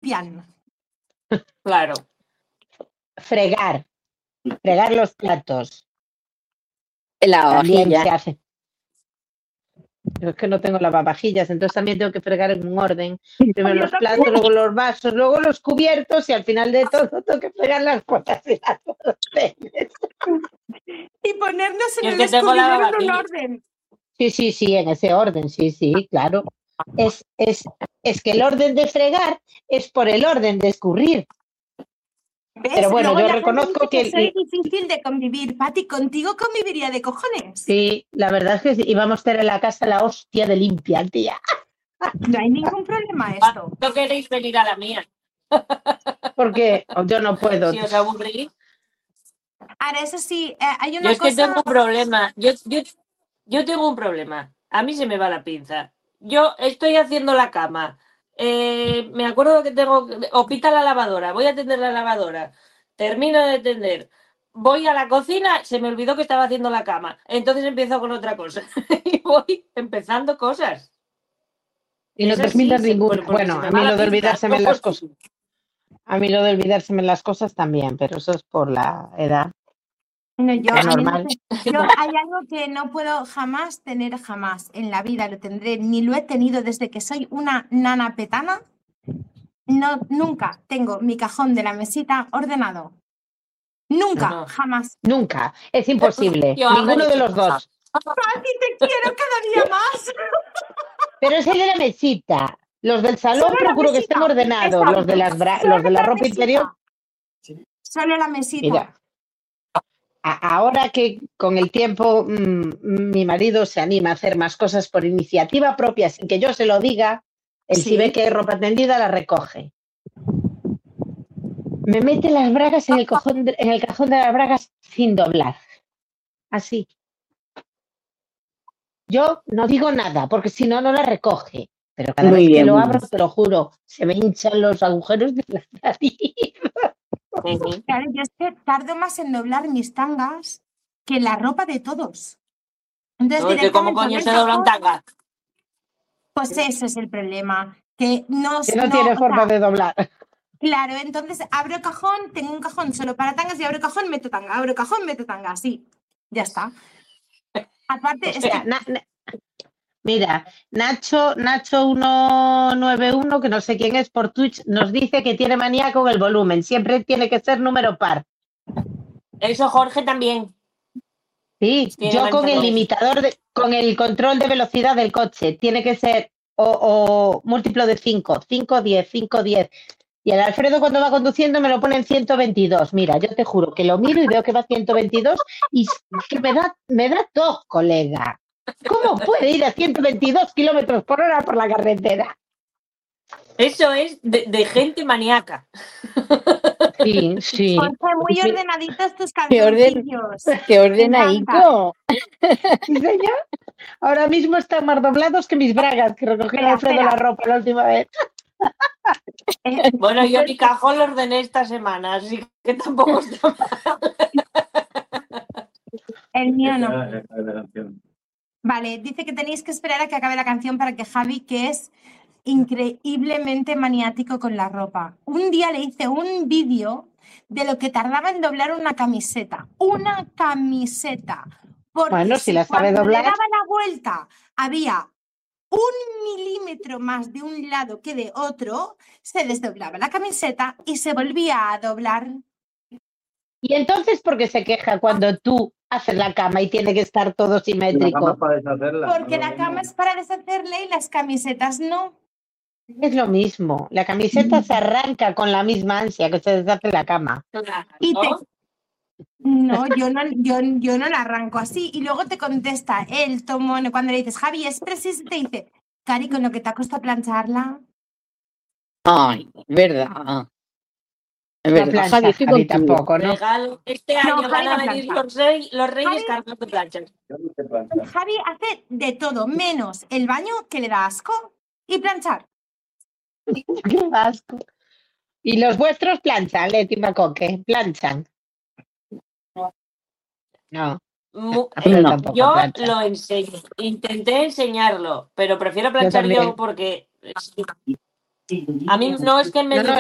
limpian. Claro. Fregar los platos. La También vajilla. se hace. Pero es que no tengo lavavajillas, entonces también tengo que fregar en un orden. Primero los platos, luego los vasos, luego los cubiertos y al final de todo tengo que fregar las cosas y las sartenes. Y ponernos en Yo es el que tengo escudillero en un lavavajillas. orden. Sí, en ese orden, sí, claro. Es que el orden de fregar es por el orden de escurrir. ¿Ves? Pero bueno, Luego yo la gente reconozco dice que soy difícil de convivir. Pati, contigo conviviría de cojones. sí, la verdad es que sí, íbamos a tener en la casa la hostia de limpia, tía. No hay ningún problema esto. ¿No queréis venir a la mía? Porque yo no puedo. Si os aburrís. Ahora, eso sí, hay Yo una es que cosa... tengo un problema. Yo tengo un problema. A mí se me va la pinza. Yo estoy haciendo la cama. Me acuerdo que tengo... O pita la lavadora. Voy a tender la lavadora. Termino de tender. Voy a la cocina. Se me olvidó que estaba haciendo la cama. Entonces empiezo con otra cosa. Y voy empezando cosas. Y no Es así, terminas ninguna. porque Bueno, se me a va mí la lo de pinza. olvidárseme las cosas. A mí lo de olvidárseme las cosas también, pero eso es por la edad. No, yo, Es a mí no normal. sé. Yo hay algo que no puedo jamás tener jamás en la vida, lo tendré, ni lo he tenido desde que soy una nana petana. No, nunca tengo mi cajón de la mesita ordenado. Nunca, No. jamás. Nunca. Es imposible. Yo Ninguno hago de los eso. dos. Pati, te quiero cada día más. Pero es el de la mesita. Los del salón Solo la procuro que estén mesita. ordenados. Los de Exacto. los de la Solo ropa mesita. interior. Solo la mesita. Mira, ahora que con el tiempo mi marido se anima a hacer más cosas por iniciativa propia, sin que yo se lo diga, él Sí. si ve que hay ropa tendida la recoge. Me mete las bragas en el cajón de las bragas sin doblar. Así. Yo no digo nada, porque si no, no la recoge. Pero cada Muy vez que bien, lo muy abro, bien. te lo juro, se me hinchan los agujeros de la nariz. Ujú. Claro, yo es que tardo más en doblar mis tangas que la ropa de todos. Entonces, Porque ¿cómo directamente coño abro se el dobla un cajón. tanga? Pues ese es el problema. Que no, Que no tiene o forma sea, de doblar. claro, entonces abro el cajón, tengo un cajón solo para tangas y abro el cajón, meto tanga, abro el cajón, meto tanga, así. Ya está. Aparte, es Mira, que mira, Nacho 191, que no sé quién es por Twitch, nos dice que tiene manía con el volumen. Siempre tiene que ser número par. Eso Jorge también. Sí, Tiene yo manía con el con eso. limitador, con el control de velocidad del coche, tiene que ser o múltiplo de 5, 5, 10, 5, 10. Y el Alfredo cuando va conduciendo me lo pone en 122. Mira, yo te juro que lo miro y veo que va 122 y que me da tos, colega. ¿Cómo puede ir a 122 kilómetros por hora por la carretera? Eso es de gente maníaca. Sí, sí. Jorge, muy ordenaditos tus Qué calzoncillos. Qué ordenaico. Sí, señor. Ahora mismo están más doblados que mis bragas, que recogió el Espera, Alfredo espera. la ropa la última vez. Bueno, yo mi cajón lo ordené esta semana, así que tampoco está mal. El mío no. Vale, dice que tenéis que esperar a que acabe la canción para que Javi, que es increíblemente maniático con la ropa. Un día le hice un vídeo de lo que tardaba en doblar una camiseta. Una camiseta. Porque Bueno, si la sabe cuando doblar. le daba la vuelta había 1 milímetro más de un lado que de otro, se desdoblaba la camiseta y se volvía a doblar. Y entonces, ¿por qué se queja cuando tú haces la cama y tiene que estar todo simétrico? Porque la cama es para deshacerla y las camisetas no. Es lo mismo. La camiseta se arranca con la misma ansia que se deshace la cama. Y no, yo no la arranco así. Y luego te contesta el Tomón cuando le dices, Javi, es preciso, te dice, Cari, con lo que te ha costado plancharla. Ay, verdad. Es No verdad, plancha, Javi, estoy Javi, contigo. tampoco, ¿no? Regalo. Este año Javi van a no venir plancha. los reyes Javi- cargando planchas. Javi hace de todo, menos el baño, que le da asco, y planchar. Qué asco. Y los vuestros planchan, Leti Macoque, planchan. No. Alfredo tampoco Yo plancha. lo enseño. Intenté enseñarlo, pero prefiero planchar también. yo porque a mí no es que me No, no,